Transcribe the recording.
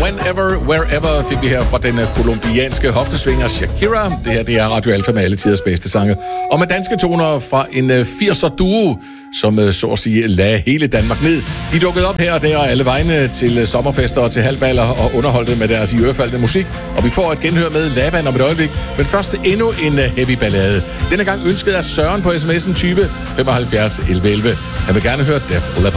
Whenever, Wherever fik vi her fra den kolumbianske hoftesvinger Shakira. Det her, det er Radio Alfa med alle tiders bedste sange. Og med danske toner fra en 80'er duo, som så at sige lagde hele Danmark ned. De dukkede op her og der alle vegne til sommerfester og til halvballer og underholdte med deres iørefaldende musik. Og vi får et genhør med Laban om et øjeblik. Men først endnu en heavy ballade. Denne gang ønsket af Søren på sms'en 20 75 11 11. Jeg vil gerne høre Def Leppard.